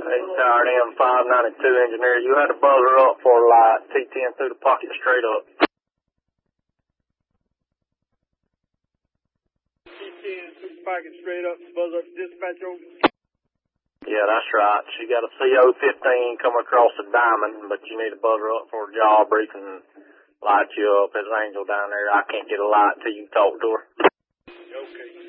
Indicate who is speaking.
Speaker 1: Tower M592 engineer. You had a buzzer up for light T10 through the pocket straight up.
Speaker 2: T10 through the pocket straight up, buzzer up to dispatch over.
Speaker 1: Yeah, that's right. She got a CO15 coming across the diamond, but you need a buzzer up for a job brief and light you up. There's an angel down there. I can't get a light till you talk to her.
Speaker 2: Okay.